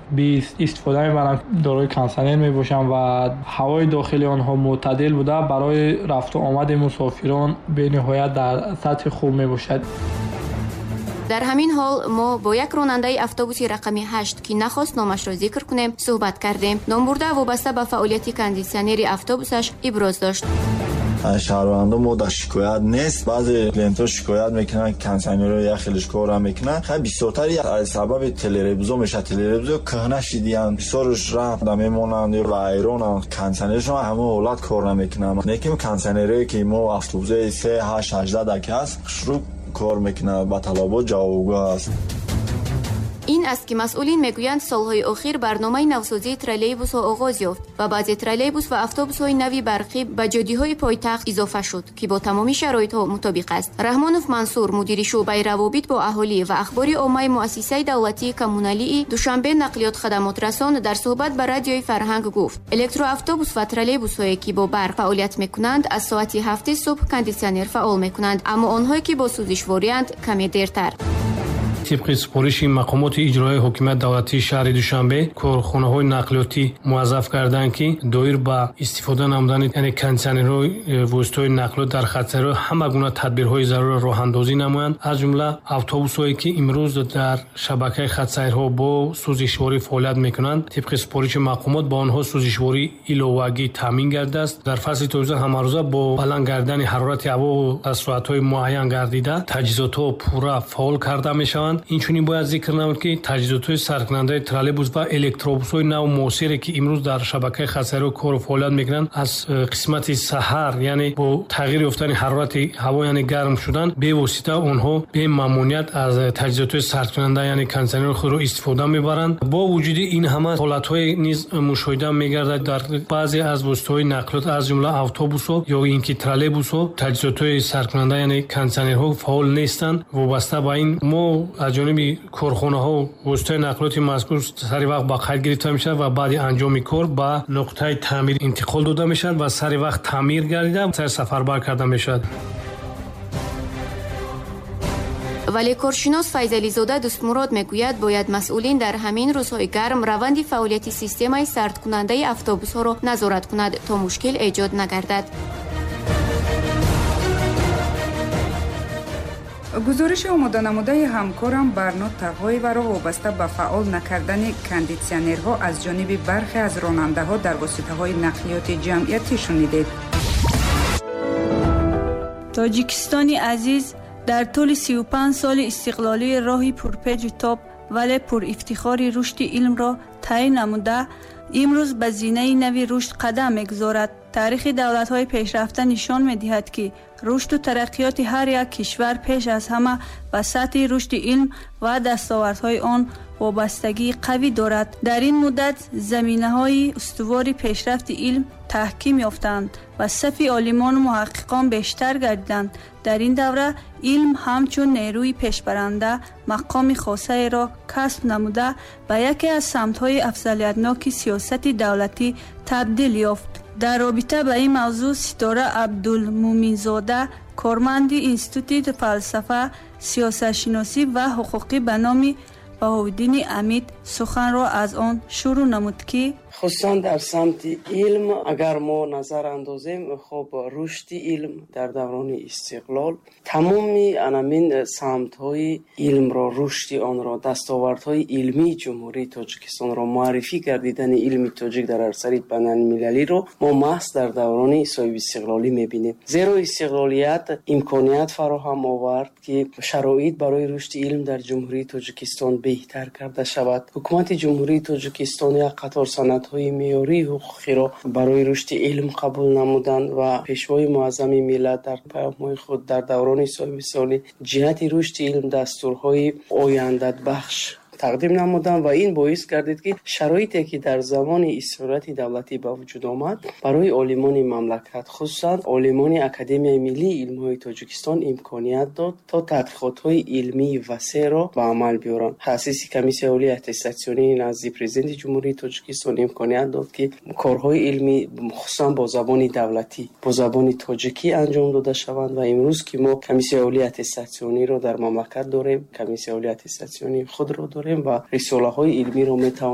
20 استفاده می‌برند دارای کانسر میباشند و هوای داخلی آنها معتدل بوده برای رفت و آمد مسافران به نهایت در سطح خوب میباشد. در همین حال ما با یک راننده اتوبوس رقمی 8 که نخواست نامش را ذکر کنیم صحبت کردیم. نام برده وابسته به فعالیت کاندیسیونر اتوبوسش ابراز داشت. شهروندان ما در شکایت نیست. بعضی کلینت‌ها شکایت میکنن کانسینر یا خیلیش کار میکنن. خیلی بیشتری از سبب تلویزیون میشه. تلویزیون کهنه شدیان بسیارش رفت میمونند و ایران کانسینرشون همه اولاد کار نمیکنن. نکیم کانسینری که ما اتوبوس 3 8 18 دقیقه است شروع کار میکنه با طلبات جوابگو است. این است که مسئولین میگویند سالهای اخیر برنامه نوسازی ترالیبوس ها آغاز یافت و بعضی ترالیبوس و اتوبوس های نوی برقی به جاده‌های پایتخت اضافه شد که با تمامی شرایط ها مطابق است. رحمانوف منصور مدیر شعبه روابط با اهالی و اخبار عامه مؤسسه دولتی کمونالی دوشنبه نقلیات خدمات رسان در صحبت با رادیوی فرهنگ گفت الکترو اتوبوس و ترالیبوس هایی که با برق فعالیت میکنند از ساعت 7 صبح کاندیسیونر فعال میکنند، اما آنهایی که با سوزشواری‌اند کمی دیرتر. طبق سپارشی مقامات اجرایی حکومت دولتی شهر دوشنبه کارخانه‌های نقلیاتی موظف کردند که دایر به استفاده نمودن یعنی کانسینرهای واسطه نقلیات در خطر همه گونه تدبیرهای ضروری راه اندازی نمایند، از جمله اتوبوس‌هایی که امروز در شبکه خط سیرها با سوزشواری فعالیت میکنند طبق سپارش مقامات با آنها سوزشواری ایلوواگی تامین گردیده است. در فصل تابستان همروزه با بلند گردیدن حرارت هوا در ساعت‌های معین گردیده تجهیزات‌ها پورا فعال کرده میشوند. اینچنین باید ذکر نمود که تجهیزات سرکننده ترالیبوس و الکتروبوس‌های نو معاصری که امروز در شبکه خط سیرها کار فعالیت میکنند از قسمت سحر یعنی با تغییر یافتن حرارت هوا یعنی گرم شدن به واسطه آنها به ممنوعیت از تجهیزات سرکننده یعنی کانسینر خود را استفاده میبرند. با وجود این همه حالت‌های نیز مشاهده میگردد در بعضی از واسطه‌های نقلیات از جمله اتوبوس‌ها یا اینکه ترالیبوس‌ها تجهیزات سرکننده یعنی کانسینرها فعال نیستند. وابسته به این ما از جانب کارخانه‌ها و واسطه نقلیات مذکور سری وقت با قید گرفته میشه و بعد انجام کار به نقطه تعمیر انتقال داده میشد و سری وقت تعمیر گردیده سر سفربر کرده میشد. ولی کارشناس فیضلی زاده دوستمراد میگوید باید مسئولین در همین روزهای گرم روند فعالیت سیستم سرد کننده اتوبوس‌ها را نظارت کند تا مشکل ایجاد نگردد. گزارش آماده نموده همکارم برنامه تقوی و را وابسته به فعال نکردن کاندیسیونرها از جانب برخی از راننده ها در واسطه های نقلیات جمعیتی شنیدید. تاجیکستانی عزیز در طول 35 سال استقلالی راهی پرپیچ و تاب ولی پر افتخار رشد علم را طی نموده امروز به زینه نوی رشد قدم می‌گذارد. تاریخ دولت‌های پیشرفته نشان می‌دهد که رشد و ترقیات هر یک کشور پیش از همه به سطح رشد علم و دستاوردهای آن وابستگی قوی دارد. در این مدت زمینه‌های استوار پیشرفت علم تحکیم یافتند و صف عالمان و محققان بیشتر گردیدند. در این دوره علم همچون نیروی پیشبرنده مقام خاصه را کسب نموده به یکی از سمت‌های افضلیت‌ناک سیاست دولتی تبدیل یافت. در رابطه با این موضوع ستاره عبدالمومنزاده کارمند انستیتوت فلسفه سیاست شناسی و حقوقی به نام بهاءالدین امید سخن را از آن شروع نمود که خصوصا در سمت علم اگر ما نظر اندازیم خب رشد علم در دوران استقلال تمامی انامین سمت های علم را رشد آن را دستاوردهای علمی جمهوری تاجیکستان را معرفی گردیدن علم تاجیک در عرصه بین المللی را ما محض در دوران صاحب استقلالی میبینیم. زیرا استقلالیت امکانیت فراهم آورد که شرایط برای رشد علم در جمهوری تاجیکستان بهتر کرده شود. حکومت جمهوری تاجیکستان یک قطار سندهای معیاری حقوقی را برای رشد علم قبول نمودند و پیشوای معظم ملت در پیام‌های خود در دوران صاحب استقلالی جهت رشد علم دستورهای آیندت بخش تقدیم نمودند و این باعث گردید که شرایطی که در زمان استقلال دولتی به وجود آمد برای عالمان مملکت خصوصا عالمان اکادمی ملی علم‌های تاجیکستان امکانیت داد تا تحقیقات‌های علمی وسیع را به عمل بیارند. تأسیس کمیسیون عالی اتستاسیونی نزد پرزیدنت جمهوری تاجیکستان امکانیت داد که کارهای علمی خصوصا با زبان دولتی با زبان تاجیکی انجام داده شوند و امروز که ما کمیسیون عالی اتستاسیونی را در مملکت داریم، کمیسیون عالی اتستاسیونی خود را داریم و رساله‌های علمی را می‌توان